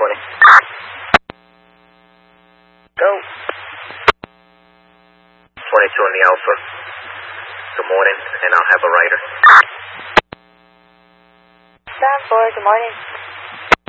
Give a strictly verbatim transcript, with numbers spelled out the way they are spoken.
twenty. Go. twenty-two in the Alpha. Good morning, and I'll have a writer. Stand for, good morning.